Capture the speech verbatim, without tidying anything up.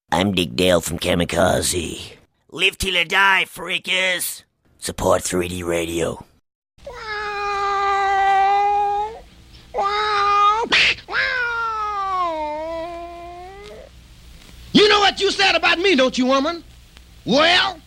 I'm Dick Dale from Kamikaze. Live till I die, freakers. Support three D radio. You know what you said about me, don't you, woman? Well,